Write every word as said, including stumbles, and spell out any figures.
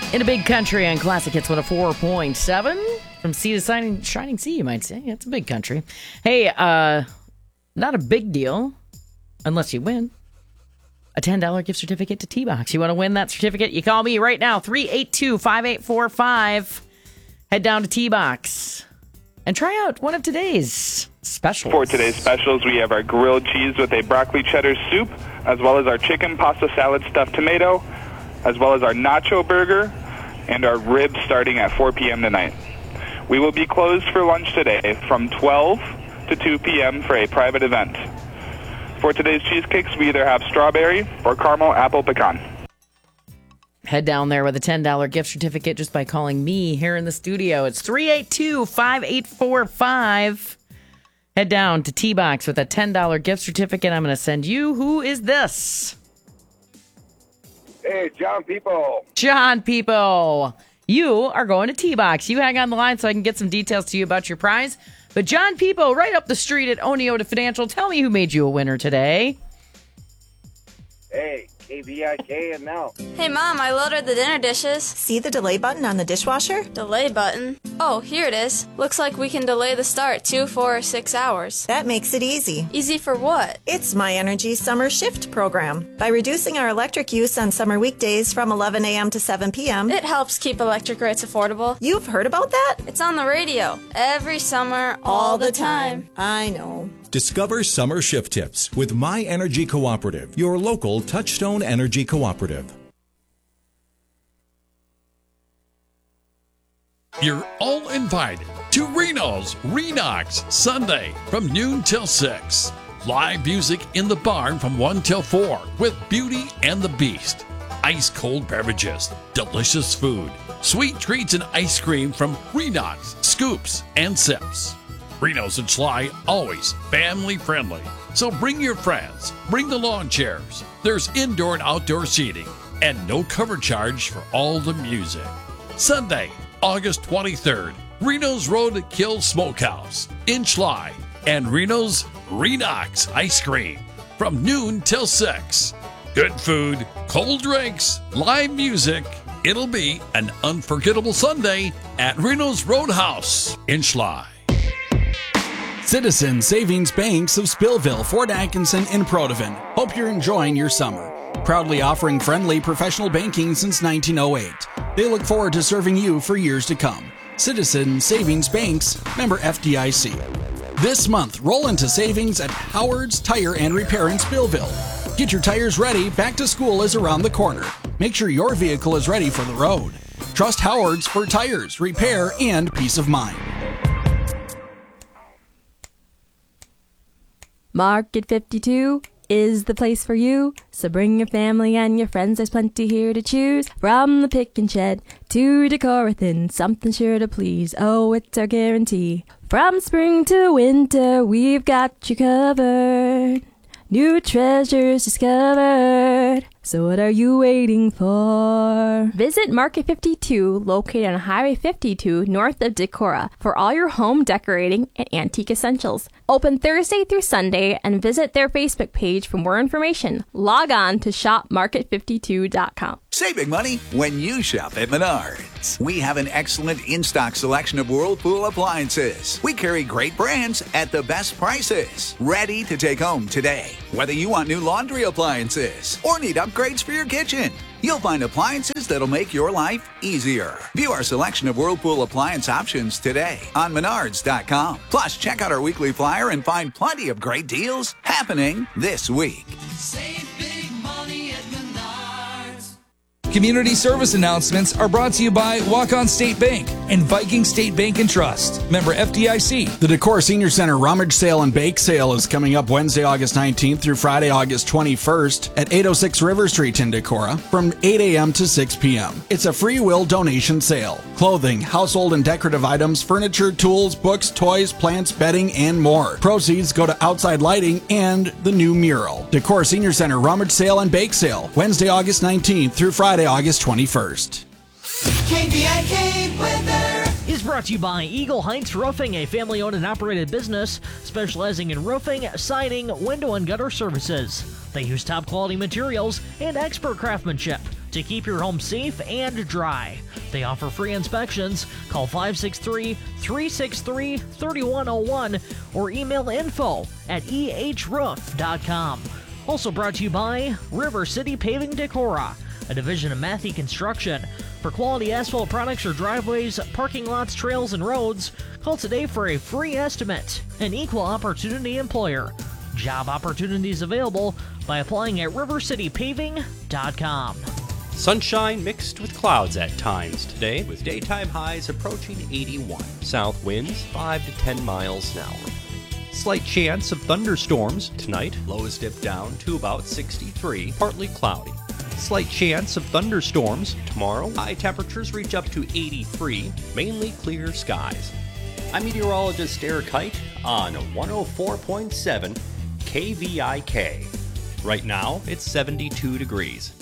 In a big country on Classic Hits one oh four point seven. From sea to shining, shining sea, you might say. It's a big country. Hey, uh, not a big deal unless you win. A ten dollars gift certificate to T-Box. You want to win that certificate? You call me right now, three eight two, five eight four five. Head down to T-Box and try out one of today's specials. For today's specials, we have our grilled cheese with a broccoli cheddar soup, as well as our chicken pasta salad stuffed tomato, as well as our nacho burger, and our ribs starting at four p.m. tonight. We will be closed for lunch today from twelve to two p.m. for a private event. For today's cheesecakes, we either have strawberry or caramel apple pecan. Head down there with a ten dollars gift certificate just by calling me here in the studio. It's three eight two, five eight four five. Head down to T-Box with a ten dollars gift certificate. I'm going to send you. Who is this? Hey, John People. John People. You are going to T-Box. You hang on the line so I can get some details to you about your prize. But John People, right up the street at Oneota Financial, tell me who made you a winner today. Hey, K V I K and Mel. Hey, Mom, I loaded the dinner dishes. See the delay button on the dishwasher? Delay button? Oh, here it is. Looks like we can delay the start two, four, or six hours. That makes it easy. Easy for what? It's My Energy Summer Shift program. By reducing our electric use on summer weekdays from eleven a.m. to seven p.m., It helps keep electric rates affordable. You've heard about that? It's on the radio. Every summer, all, the time. I know. Discover summer shift tips with My Energy Cooperative, your local Touchstone Energy Cooperative. You're all invited to Reno's Renox Sunday from noon till six. Live music in the barn from one till four with Beauty and the Beast. Ice cold beverages, delicious food, sweet treats and ice cream from Renox, Scoops, and Sips. Reno's and Schley, always family friendly. So bring your friends, bring the lawn chairs. There's indoor and outdoor seating, and no cover charge for all the music. Sunday, August twenty-third, Reno's Roadkill Smokehouse in Schley, and Reno's Renox Ice Cream from noon till six. Good food, cold drinks, live music. It'll be an unforgettable Sunday at Reno's Roadhouse in Schley. Citizen Savings Banks of Spillville, Fort Atkinson, and Protivin. Hope you're enjoying your summer. Proudly offering friendly professional banking since nineteen oh eight. They look forward to serving you for years to come. Citizen Savings Banks, member F D I C. This month, roll into savings at Howard's Tire and Repair in Spillville. Get your tires ready, back to school is around the corner. Make sure your vehicle is ready for the road. Trust Howard's for tires, repair, and peace of mind. Market fifty-two is the place for you. So bring your family and your friends, there's plenty here to choose. From the pick and shed to Decorathin, something sure to please. Oh, it's our guarantee. From spring to winter, we've got you covered. New treasures discovered. So what are you waiting for? Visit Market fifty-two, located on Highway fifty-two, north of Decorah, for all your home decorating and antique essentials. Open Thursday through Sunday, and visit their Facebook page for more information. Log on to shop market fifty-two dot com. Saving money when you shop at Menards. We have an excellent in-stock selection of Whirlpool appliances. We carry great brands at the best prices. Ready to take home today. Whether you want new laundry appliances or need upgrades for your kitchen, you'll find appliances that'll make your life easier. View our selection of Whirlpool appliance options today on menards dot com. Plus, check out our weekly flyer and find plenty of great deals happening this week. Save big money at Menards. Community service announcements are brought to you by Walk-On State Bank and Viking State Bank and Trust. Member F D I C. The Decor Senior Center Rummage Sale and Bake Sale is coming up Wednesday, August nineteenth through Friday, August twenty-first at eight oh six River Street in Decorah from eight a.m. to six p.m. It's a free will donation sale. Clothing, household and decorative items, furniture, tools, books, toys, plants, bedding, and more. Proceeds go to outside lighting and the new mural. Decor Senior Center Rummage Sale and Bake Sale, Wednesday, August nineteenth through Friday, August twenty-first. K V I K weather is brought to you by Eagle Heights Roofing, a family-owned and operated business specializing in roofing, siding, window, and gutter services. They use top-quality materials and expert craftsmanship. to keep your home safe and dry. They offer free inspections. Call five six three, three six three, three one zero one or email info at e h roof dot com. Also brought to you by River City Paving Decorah, a division of Matthey Construction. For quality asphalt products or driveways, parking lots, trails, and roads, call today for a free estimate. An equal opportunity employer. Job opportunities available by applying at river city paving dot com. Sunshine mixed with clouds at times today, with daytime highs approaching eighty-one. South winds five to ten miles an hour. Slight chance of thunderstorms tonight. Lows dip down to about sixty-three, partly cloudy. Slight chance of thunderstorms tomorrow. High temperatures reach up to eighty-three, mainly clear skies. I'm meteorologist Eric Height on one oh four point seven K V I K. Right now, it's seventy-two degrees.